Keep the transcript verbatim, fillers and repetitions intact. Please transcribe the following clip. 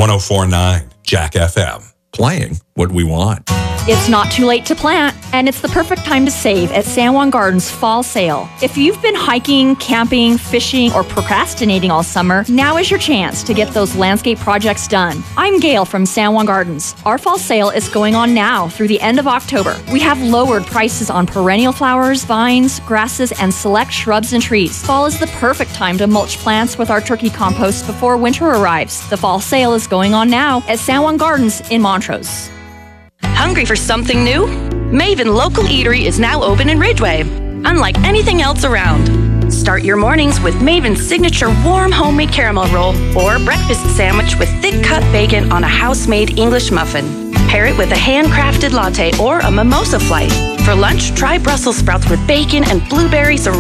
one oh four point nine Jack F M. Playing what we want. It's not too late to plant, and it's the perfect time to save at San Juan Gardens Fall Sale. If you've been hiking, camping, fishing, or procrastinating all summer, now is your chance to get those landscape projects done. I'm Gail from San Juan Gardens. Our fall sale is going on now through the end of October. We have lowered prices on perennial flowers, vines, grasses, and select shrubs and trees. Fall is the perfect time to mulch plants with our turkey compost before winter arrives. The fall sale is going on now at San Juan Gardens in Montrose. Hungry for something new? Maven Local Eatery is now open in Ridgeway, unlike anything else around. Start your mornings with Maven's signature warm homemade caramel roll or breakfast sandwich with thick cut bacon on a house-made English muffin. Pair it with a handcrafted latte or a mimosa flight. For lunch, try Brussels sprouts with bacon and blueberries